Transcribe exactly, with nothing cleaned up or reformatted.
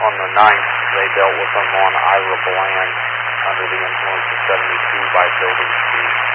on the ninth, they dealt with them on Ira Bland under the influence of seventy-two by building speed.